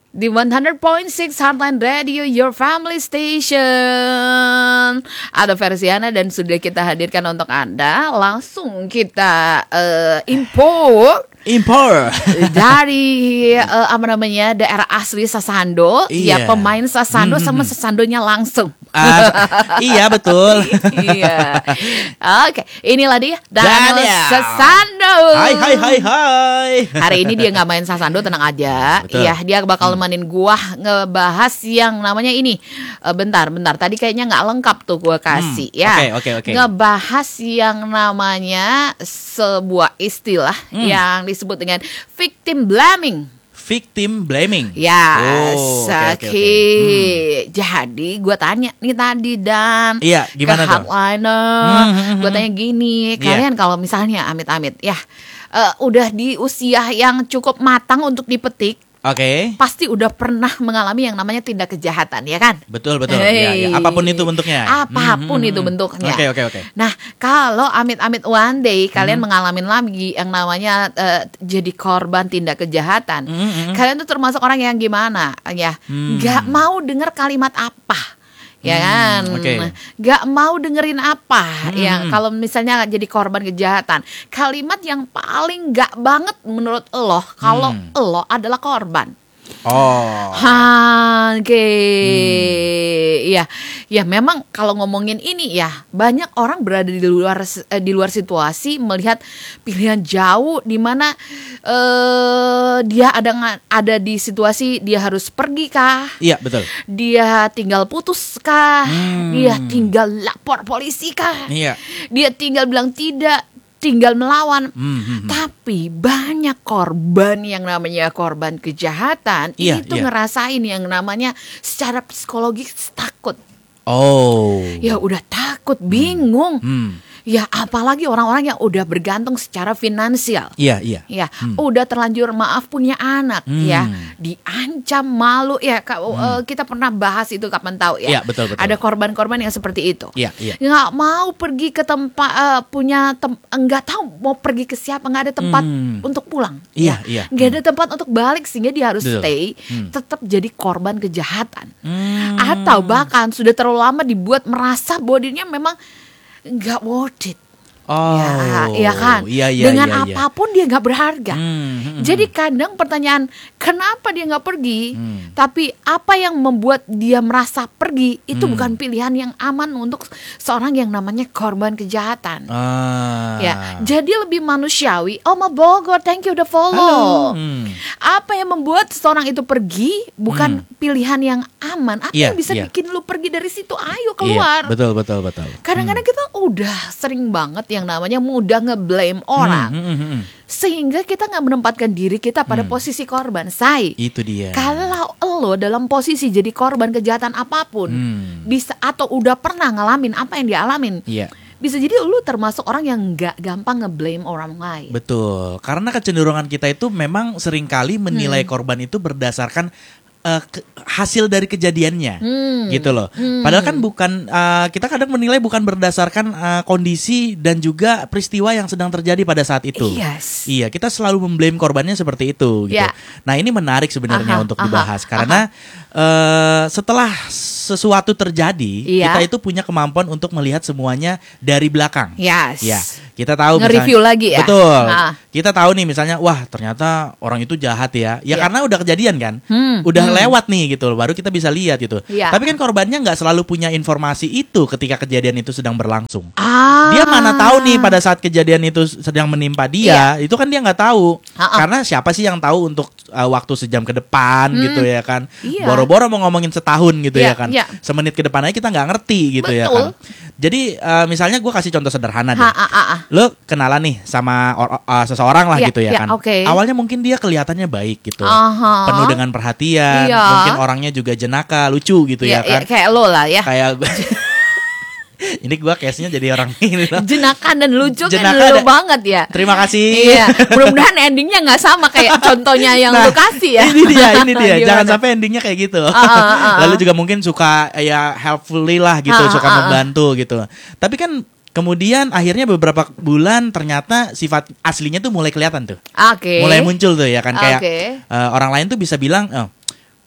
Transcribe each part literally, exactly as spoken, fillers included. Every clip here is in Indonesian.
Di seratus point enam Heartline Radio, your family station. Ada Versiana dan sudah kita hadirkan untuk Anda. Langsung kita uh, import Impor dari uh, apa namanya daerah asli Sasando. Iya. Ya, pemain Sasando Mm-hmm. sama Sasandonya langsung. uh, Iya betul. Iya. Oke, inilah dia Daniel Daniel. Sasando. Hai hai hai hai. Hari ini dia nggak main Sasando, tenang aja. Betul. Iya, dia bakal nemenin gua ngebahas yang namanya ini. Eh, bentar, bentar. Tadi kayaknya nggak lengkap tuh gua kasih Hmm, ya. oke, oke, oke. Ngebahas yang namanya sebuah istilah Hmm. yang disebut dengan victim blaming. Victim blaming. Ya, Oh, oke, oke, Saki. oke. Jadi gue tanya nih tadi dan Iya, gimana ke tuh? hardliner, Hmm, hmm, gue hmm. tanya gini, Iya. kalian kalau misalnya amit-amit ya, eh, udah di usia yang cukup matang untuk dipetik, Oke. pasti udah pernah mengalami yang namanya tindak kejahatan, ya kan? Betul betul. Hey. Ya, ya. Apapun itu bentuknya. Apapun Hmm, hmm, itu hmm. bentuknya. Oke oke oke. Nah, kalau amit-amit one day kalian Hmm. mengalami lagi yang namanya eh, jadi korban tindak kejahatan, Hmm, hmm. kalian tuh termasuk orang yang gimana ya? Hmm. Gak mau dengar kalimat apa? Ya kan, Hmm, oke. gak mau dengerin apa Hmm. yang kalau misalnya jadi korban kejahatan, kalimat yang paling gak banget menurut lo kalau Hmm. lo adalah korban. Oh. Ha, oke, Hmm. ya, ya memang kalau ngomongin ini ya banyak orang berada di luar eh, di luar situasi melihat pilihan jauh di mana eh, dia ada nga- ada di situasi dia harus pergi kah, Iya betul. dia tinggal putus kah, Hmm. dia tinggal lapor polisi kah, Iya. dia tinggal bilang tidak, tinggal melawan. Hmm, hmm, hmm. Tapi banyak korban yang namanya korban kejahatan Iya, itu iya. ngerasain yang namanya secara psikologis takut. Oh. Ya udah takut, bingung. Hmm. Ya apalagi orang-orang yang udah bergantung secara finansial. Iya iya. Ya, udah terlanjur maaf punya anak, Hmm. ya, diancam malu, ya. Ka- eh, kita pernah bahas itu kapan tahu ya. Iya, betul, betul. Ada korban-korban yang seperti itu. Iya iya. Nggak mau pergi ke tempat eh, punya tem- nggak tahu mau pergi ke siapa, nggak ada tempat Hmm. untuk pulang. Iya, ya. iya. Nggak ada tempat untuk balik sehingga dia harus Betul. stay, Hmm. tetap jadi korban kejahatan. Hmm. Atau bahkan sudah terlalu lama dibuat merasa bahwa dirinya memang nggak worth it. Oh. Ya, iya kan? Iya iya. Dengan iya, iya. apapun dia nggak berharga. Hmm, hmm, Jadi kadang pertanyaan kenapa dia nggak pergi, Hmm. tapi apa yang membuat dia merasa pergi itu Hmm. bukan pilihan yang aman untuk seorang yang namanya korban kejahatan. Ah. Ya, jadi lebih manusiawi. Oma Bogor, thank you udah follow. Halo. Hmm. Apa yang membuat seorang itu pergi bukan pilihan yang aman? Apa Iya, yang bisa iya. bikin lu pergi dari situ? Ayo keluar. Iya, betul betul betul. Kadang-kadang kita udah sering banget yang namanya mudah ngeblame orang, Hmm, hmm, hmm, hmm. sehingga kita nggak menempatkan diri kita pada posisi korban. Say, Itu dia. kalau lo dalam posisi jadi korban kejahatan apapun, Hmm. bisa atau udah pernah ngalamin apa yang dialamin, Iya. bisa jadi lo termasuk orang yang nggak gampang ngeblame orang lain. Betul, karena kecenderungan kita itu memang seringkali menilai Hmm. korban itu berdasarkan eh, ke- hasil dari kejadiannya, Hmm. gitu loh. Hmm. Padahal kan bukan, eh, kita kadang menilai bukan berdasarkan eh, kondisi dan juga peristiwa yang sedang terjadi pada saat itu. Yes. Iya, kita selalu memblame korbannya seperti itu, gitu. Ya. Nah ini menarik sebenarnya Aha, untuk aha, dibahas karena eh, setelah sesuatu terjadi, Iya. kita itu punya kemampuan untuk melihat semuanya dari belakang. Yes. Ya, kita tahu Nge-review misalnya- lagi ya? Betul. Ah. Kita tahu nih misalnya, wah ternyata orang itu jahat ya. Ya Iya. karena udah kejadian kan, Hmm, udah hmm. lewat nih gitu loh, baru kita bisa lihat gitu. Iya. Tapi kan korbannya nggak selalu punya informasi itu ketika kejadian itu sedang berlangsung. Ah. Dia mana tahu nih pada saat kejadian itu sedang menimpa dia, itu kan dia nggak tahu. Ha-ha. Karena siapa sih yang tahu untuk uh, waktu sejam ke depan Hmm. gitu ya kan. Iya. Boro-boro mau ngomongin setahun gitu Iya, ya kan. iya. Semenit ke depan aja kita nggak ngerti gitu ya Betul. kan. Jadi uh, misalnya gue kasih contoh sederhana deh. Ha, ah, ah, ah. Lo kenalan nih sama or- uh, seseorang lah Iya, gitu ya iya, kan. oke. Awalnya mungkin dia kelihatannya baik gitu. Aha. Penuh dengan perhatian, Iya. mungkin orangnya juga jenaka, lucu gitu Iya, ya kan. iya, kayak lo lah ya. Kayak ini gua case-nya jadi orang ini loh. Jenakan dan lucu kan Jenaka lu dan- banget ya. Terima kasih. Iya, mudah-mudahan endingnya nggak sama kayak contohnya yang Nah, lu kasih ya. Ini dia, ini dia. Gimana? Jangan sampai endingnya kayak gitu. Ah, ah, ah, ah. Lalu juga mungkin suka ya helpfully lah gitu, Ah, suka ah, ah. membantu gitu. Tapi kan kemudian akhirnya beberapa bulan ternyata sifat aslinya tuh mulai kelihatan tuh. Oke. Mulai muncul tuh ya kan kayak Oke. eh, orang lain tuh bisa bilang, oh,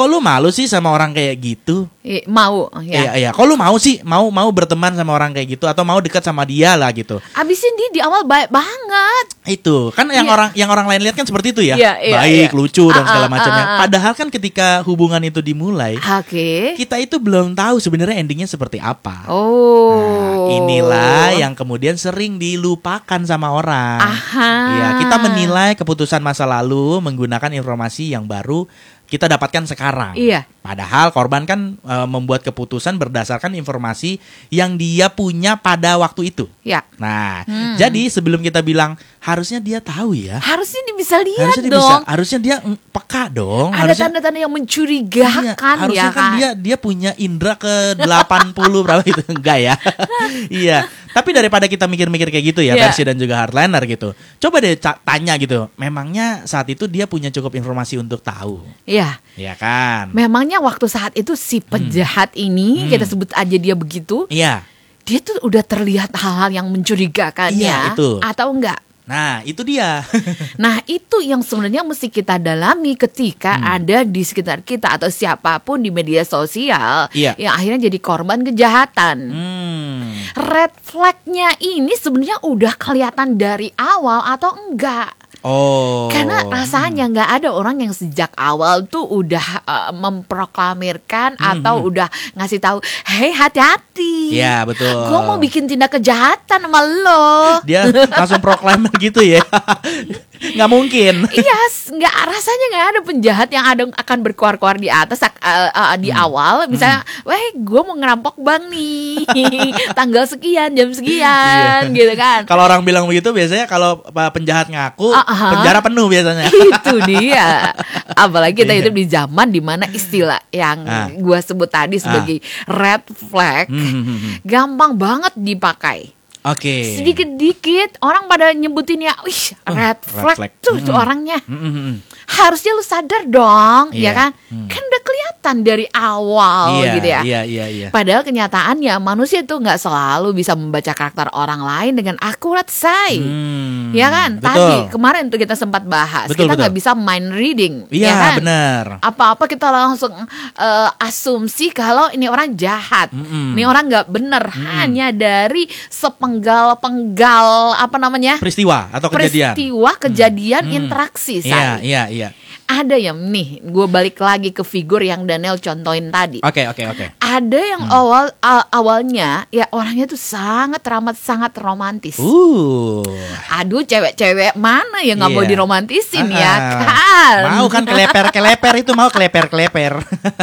kok lu malu sih sama orang kayak gitu? I- mau ya. Iya, iya. Kok lu mau sih mau mau berteman sama orang kayak gitu atau mau dekat sama dia lah gitu. Abisin dia di awal baik banget. Itu kan yang Iya. orang yang orang lain lihat kan seperti itu ya. Iya, iya, Baik, iya. lucu dan Ah, segala ah, macamnya. ah, ah. Padahal kan ketika hubungan itu dimulai, Oke. kita itu belum tahu sebenarnya endingnya seperti apa. Oh. Nah, inilah yang kemudian sering dilupakan sama orang. Aha. Iya, kita menilai keputusan masa lalu menggunakan informasi yang baru kita dapatkan sekarang. Iya. Padahal korban kan e, membuat keputusan berdasarkan informasi yang dia punya pada waktu itu. Ya. Nah, Hmm. jadi sebelum kita bilang harusnya dia tahu ya. Harusnya dia bisa lihat Harusnya dia dong. bisa, harusnya dia mm, peka dong. Ada harusnya tanda-tanda yang Iya, mencurigakan harusnya ya kan dia dia punya indera ke delapan puluh berapa itu enggak ya. Iya. Tapi daripada kita mikir-mikir kayak gitu ya, Iya. Versi dan juga Heartliner gitu. Coba deh ca- tanya gitu. Memangnya saat itu dia punya cukup informasi untuk tahu. Iya. Iya kan? Memangnya waktu saat itu si penjahat ini, Hmm. kita sebut aja dia begitu, Iya. dia tuh udah terlihat hal-hal yang mencurigakan Iya, ya, itu. atau enggak? Nah, itu dia. Nah itu yang sebenarnya mesti kita dalami ketika Hmm. ada di sekitar kita atau siapapun di media sosial Iya. yang akhirnya jadi korban kejahatan. Hmm. Red flagnya ini sebenarnya udah kelihatan dari awal atau enggak? Oh. Karena rasanya nggak ada orang yang sejak awal tuh udah uh, memproklamirkan atau udah ngasih tahu, hei hati-hati. Iya, betul. Gue mau bikin tindak kejahatan sama lo. Dia langsung proklamer gitu ya. Nggak mungkin. Iya, s- nggak rasanya nggak ada penjahat yang ada akan berkuar-kuar di atas uh, uh, di awal. Misalnya, weh, gue mau ngerampok bank nih, tanggal sekian, jam sekian, Iya. gitu kan. Kalau orang bilang begitu biasanya kalau uh, penjahat ngaku Ah, ah. penjara penuh biasanya. Itu dia. Apalagi kita Iya. hidup di zaman dimana istilah yang Ah. gua sebut tadi sebagai red flag Hmm, hmm, hmm, hmm. gampang banget dipakai. Oke. Sedikit-dikit orang pada nyebutin ya, wih, red flag, flag. tuh, Mm-mm. tuh orangnya. Hmm, hmm, hmm. Harusnya lu sadar dong, Iya. ya kan? Hmm. Kan udah kelihatan dari awal Iya, gitu ya. Iya, iya, iya. Padahal kenyataannya manusia itu nggak selalu bisa membaca karakter orang lain dengan akurat, say. Hmm, Ya kan? betul. Tadi kemarin tuh kita sempat bahas, Betul, kita nggak betul. bisa mind reading, Iya, ya kan? benar. Apa-apa kita langsung eh, asumsi kalau ini orang jahat, Mm-mm. ini orang nggak bener hanya dari sepenggal-penggal apa namanya Peristiwa atau kejadian. peristiwa, kejadian, Hmm. interaksi. Iya, say. iya, iya. Ada yang nih, gue balik lagi ke figur yang Daniel contohin tadi. Oke, oke, oke. Ada yang awal a- awalnya ya orangnya tuh sangat ramah, sangat romantis. Uh. Aduh, cewek-cewek mana yang nggak mau Iya. diromantisin Ah, ya ah. kan? Mau kan keleper-keleper itu mau keleper-keleper.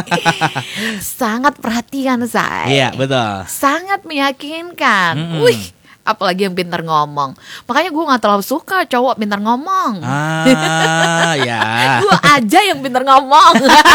Sangat perhatian, say. Iya, betul. Sangat meyakinkan. Mm-mm. Wih, apalagi yang pintar ngomong. Makanya gue nggak terlalu suka cowok pintar ngomong. Ah, ya. Gue aja yang pintar ngomong.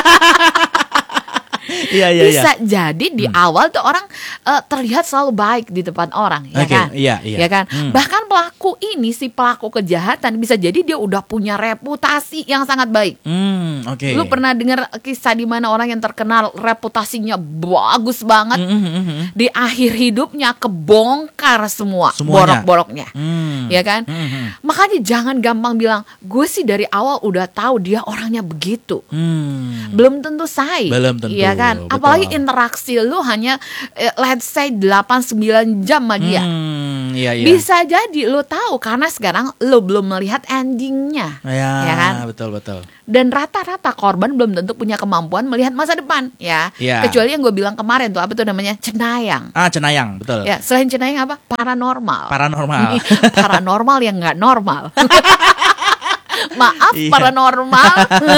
Iya, iya, iya. Bisa jadi di awal tuh orang eh, terlihat selalu baik di depan orang, ya Oke, kan? iya, iya. Ya kan? Hmm. Bahkan pelaku ini si pelaku kejahatan bisa jadi dia udah punya reputasi yang sangat baik. Hmm, oke. Lu pernah dengar kisah di mana orang yang terkenal reputasinya bagus banget, Mm, mm, mm, mm. di akhir hidupnya kebongkar semua Semuanya. borok-boroknya. Hmm. Ya kan? Mm, mm. Makanya jangan gampang bilang, gue sih dari awal udah tahu dia orangnya begitu. Hmm. Belum tentu say. Belum tentu, Iya kan? betul. Apalagi interaksi lu hanya eh, let's say delapan sembilan jam sama dia. Hmm, iya, iya. Bisa jadi lu tahu karena sekarang lu belum melihat endingnya. Ya, Ya kan? betul, betul. Dan rata-rata korban belum tentu punya kemampuan melihat masa depan, ya. Iya. Kecuali yang gue bilang kemarin tuh apa tuh namanya cenayang. Ah, cenayang, betul. Ya, selain cenayang apa? Paranormal. Paranormal. Paranormal yang nggak normal. Maaf, Iya. paranormal.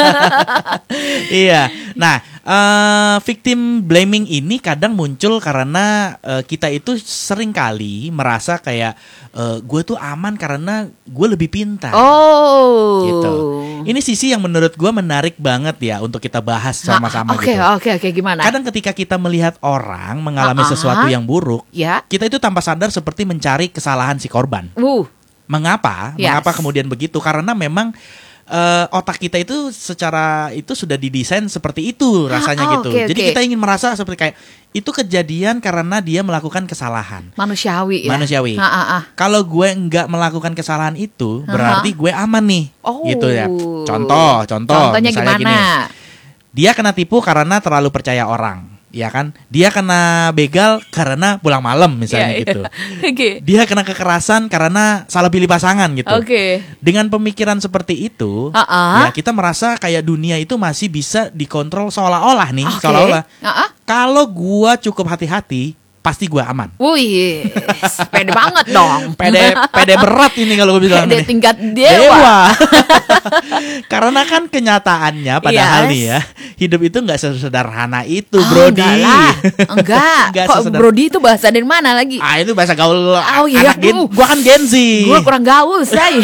Iya. Nah, eh, victim blaming ini kadang muncul karena eh, kita itu sering kali merasa kayak gue tuh aman karena gue lebih pintar. Oh. Gitu. Ini sisi yang menurut gue menarik banget ya untuk kita bahas sama-sama Oke, gitu. oke, oke, gimana? Kadang ketika kita melihat orang mengalami Ah, ah. sesuatu yang buruk, Ya. kita itu tanpa sadar seperti mencari kesalahan si korban. Uh. Mengapa? Yes. Mengapa kemudian begitu? Karena memang eh, otak kita itu secara itu sudah didesain seperti itu rasanya Ah, gitu. oke, Jadi oke. kita ingin merasa seperti kayak itu kejadian karena dia melakukan kesalahan. Manusiawi ya. Manusiawi. Ah, ah, ah. Kalau gue nggak melakukan kesalahan itu, Aha. berarti gue aman nih. Oh. Gitu ya. Contoh, contoh. Contohnya misalnya gimana? gini. Dia kena tipu karena terlalu percaya orang, ya kan? Dia kena begal karena pulang malam misalnya Iya, gitu. iya. Oke. Dia kena kekerasan karena salah pilih pasangan gitu. Oke. Dengan pemikiran seperti itu, Uh-uh. ya kita merasa kayak dunia itu masih bisa dikontrol seolah-olah nih, Oke. seolah-olah. Uh-uh. Kalau gua cukup hati-hati, pasti gua aman. Wih, pede banget dong. Pede pede berat ini kalau gue bilang Pede nih. tingkat dewa. Karena kan kenyataannya padahal Yes. nih ya, hidup itu nggak sesederhana itu, Oh, Brody. enggak lah. Enggak. Nggak Kok sesederhana- Brody itu bahasa dari mana lagi? Ah itu bahasa gaul Oh, iya. anak gen. Uh. Gua kan Gen Z. Gue kurang gaul, say.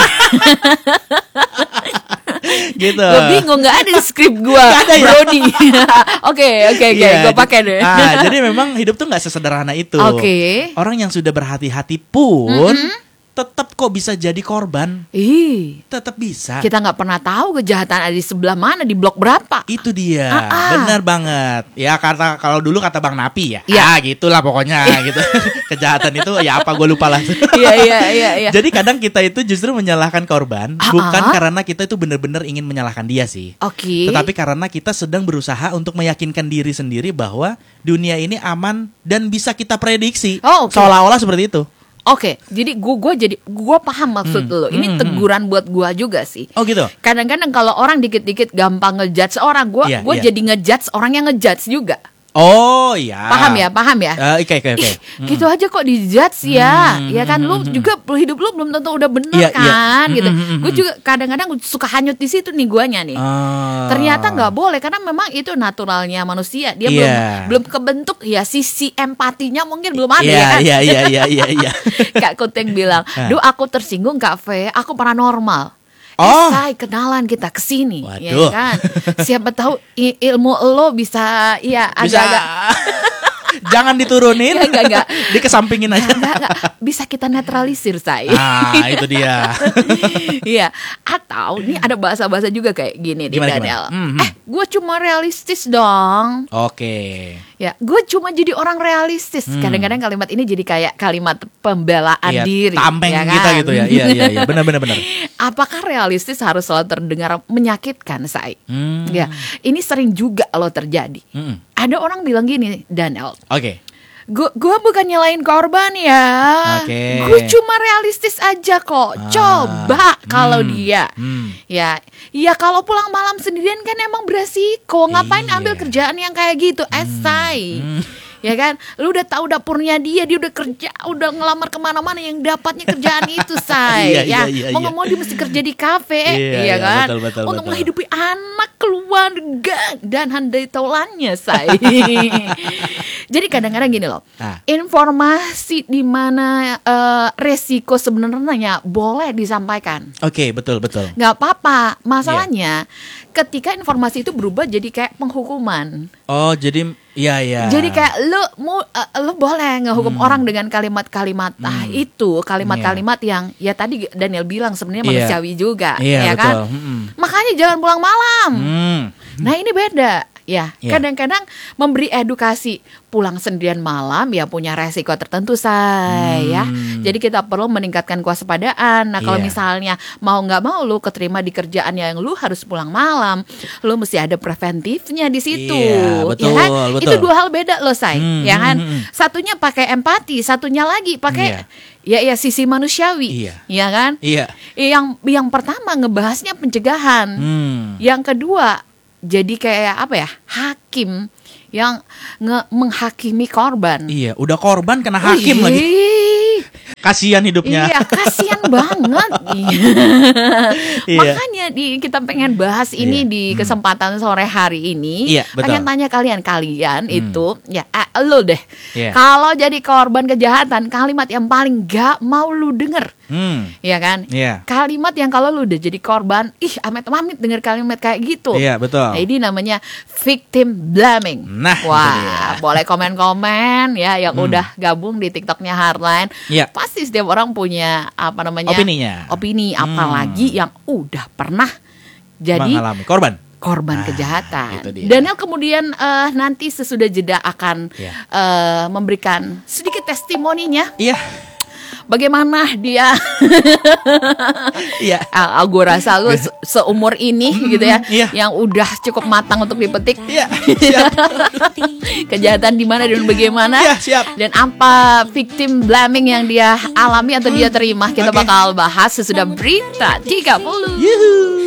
gitu. Gue bingung, nggak ada di skrip gue. Nggak ada ya? Brody. Oke, oke, oke. Iya, Gue j- pakai deh. Ah, jadi memang hidup tuh nggak sesederhana itu. Oke. Orang yang sudah berhati-hati pun tetap kok bisa jadi korban. Ih, Tetap bisa. kita nggak pernah tahu kejahatan ada di sebelah mana, di blok berapa. Itu dia, Ah, ah. benar banget. Ya kata kalau dulu kata Bang Napi ya, Iya. ah gitulah pokoknya gitu. Kejahatan itu ya apa gue lupa lah. Iya, iya, iya, iya. Jadi kadang kita itu justru menyalahkan korban, Ah, bukan ah. karena kita itu benar-benar ingin menyalahkan dia sih. Oke. Tetapi karena kita sedang berusaha untuk meyakinkan diri sendiri bahwa dunia ini aman dan bisa kita prediksi. Oh, oke. Seolah-olah seperti itu. Oke, jadi gue gua jadi gue paham maksud Hmm, lo. Ini hmm, teguran buat gue juga sih. Oh gitu. Kadang-kadang kalau orang dikit-dikit gampang ngejudge orang, gue Iya, gue iya. jadi ngejudge orang yang ngejudge juga. Oh iya. Paham ya, paham ya. Eh, Oke oke oke. Ih, gitu aja kok dijudge ya. Hmm, Ya kan hmm, lu hmm, juga hidup lu belum tentu udah bener Iya, iya. kan Hmm, gitu. hmm, hmm, Gue hmm. juga kadang-kadang suka hanyut di situ nih guanya nih. Ah. Ternyata nggak boleh karena memang itu naturalnya manusia. Dia Iya. belum belum kebentuk ya sisi empatinya mungkin belum ada Iya ya kan. iya iya iya iya iya. Kak Kuteng bilang, Ah. "Duh, aku tersinggung Kak V, aku paranormal." Oh. Eh, say, kenalan kita kesini, ya Waduh. kan? Siapa tahu i- ilmu lo bisa, ya Bisa. agak-agak Jangan diturunin. Enggak, enggak, enggak. Dikesampingin aja. enggak, enggak. Bisa kita netralisir, say. Ah, itu dia. Iya, atau ini ada bahasa-bahasa juga kayak gini di Gimana, Daniel. gimana? Hmm, hmm. Eh, gue cuma realistis dong. Oke. Ya, gue cuma jadi orang realistis. Kadang-kadang kalimat ini jadi kayak kalimat pembelaan Hmm. Iya, diri. tameng ya kita kan? gitu ya. Iya iya iya, benar benar benar. Apakah realistis harus selalu terdengar menyakitkan, say? Hmm. Ya, ini sering juga lo terjadi. Mm-mm. Ada orang bilang gini, Daniel. Oke. Gue gue bukan nyalain korban ya. Oke. Gue cuma realistis aja kok. Ah, Coba kalau hmm, dia, hmm. ya, ya kalau pulang malam sendirian kan emang beresiko. Ngapain Iya. ambil kerjaan yang kayak gitu? Esai. hmm. Ya kan, lu udah tahu dapurnya dia, dia udah kerja, udah ngelamar kemana-mana yang dapatnya kerjaan itu, say. Iya, ya, iya, iya, mau iya. nggak mau dia mesti kerja di kafe, Iya, iya iya, kan, betul, betul, untuk betul. menghidupi anak, keluarga dan handai taulannya, say. Jadi kadang-kadang gini loh, Ah. informasi di mana eh, resiko sebenarnya boleh disampaikan. Oke, betul betul. Nggak apa-apa, masalahnya ketika informasi itu berubah jadi kayak penghukuman. Oh, jadi iya iya. Jadi kayak lu mau eh, lu boleh ngehukum Hmm. orang dengan kalimat-kalimat ah itu kalimat-kalimat yang ya tadi Daniel bilang sebenarnya Iya. manusiawi juga, Iya, ya kan? betul. Mm-mm. Makanya jangan pulang malam. Hmm. Nah ini beda. Ya, Iya. kadang-kadang memberi edukasi pulang sendirian malam ya punya resiko tertentu, say, ya. Hmm. Jadi kita perlu meningkatkan kewaspadaan. Nah, kalau Iya. misalnya mau nggak mau lu keterima di kerjaan yang lu harus pulang malam, lu mesti ada preventifnya di situ, Iya, betul, ya kan? betul. Itu dua hal beda loh, say, Hmm, ya kan? hmm, hmm, hmm. Satunya pakai empati, satunya lagi pakai ya ya sisi manusiawi, Iya. ya kan? Iya. Yang yang pertama ngebahasnya pencegahan. Hmm. Yang kedua, jadi kayak apa ya? Hakim yang nge- menghakimi korban. Iya, udah korban kena hakim lagi. Ih, Kasihan hidupnya. Iya, kasihan banget. Iya. Iya. Makanya di kita pengen bahas ini Iya. di kesempatan sore hari ini. Iya, betul. Pengen tanya kalian, kalian Hmm. itu ya eh, lu deh. Iya. Kalau jadi korban kejahatan, kalimat yang paling gak mau lu denger, Hmm. ya kan? Iya. Kalimat yang kalau lu udah jadi korban, ih amit-amit denger kalimat kayak gitu. Iya, betul. Nah, ini namanya victim blaming. Nah, itu wah, dia. boleh komen-komen ya yang Hmm. udah gabung di TikToknya Hardline. Iya. Pasti setiap orang punya apa namanya? Opininya. Opini, Hmm. apalagi yang udah pernah jadi Mengalami korban. korban Ah, kejahatan. itu dia. Daniel kemudian eh, nanti sesudah jeda akan Iya. eh, memberikan sedikit testimoninya Iya. bagaimana dia. Iya. Ah, gue rasa lu se- seumur ini gitu ya, iya. yang udah cukup matang untuk dipetik. Iya, siap. Kejahatan di mana dan bagaimana, Iya, siap. dan apa victim blaming yang dia alami atau dia terima, kita Oke. bakal bahas sesudah berita tiga puluh. Yuhu.